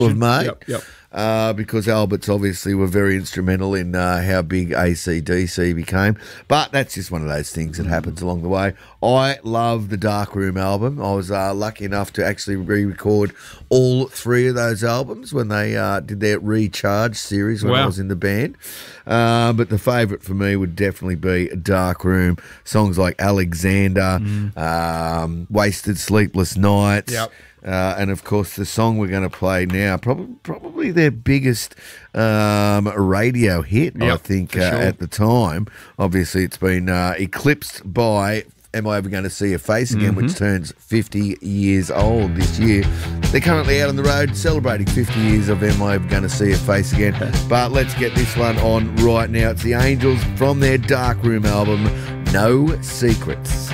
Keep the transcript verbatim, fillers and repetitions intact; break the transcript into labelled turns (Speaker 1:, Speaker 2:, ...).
Speaker 1: of May.
Speaker 2: Yep, yep.
Speaker 1: Uh, because Alberts obviously were very instrumental in uh, how big A C D C became. But that's just one of those things that happens along the way. I love the Dark Room album. I was uh, lucky enough to actually re-record all three of those albums when they uh, did their Recharge series when
Speaker 2: Wow.
Speaker 1: I was in the band. Uh, but the favourite for me would definitely be Dark Room. Songs like Alexander,
Speaker 2: Mm.
Speaker 1: um, Wasted Sleepless Nights.
Speaker 2: Yep.
Speaker 1: Uh, and, of course, the song we're going to play now, probably probably their biggest um, radio hit, I
Speaker 2: Yep,
Speaker 1: think,
Speaker 2: for
Speaker 1: uh,
Speaker 2: sure.
Speaker 1: at the time. Obviously, it's been uh, eclipsed by Am I Ever Going to See Your Face Again,
Speaker 2: Mm-hmm.
Speaker 1: which turns fifty years old this year. They're currently out on the road celebrating fifty years of Am I Ever Going to See Your Face Again. But let's get this one on right now. It's the Angels from their Dark Room album, No Secrets.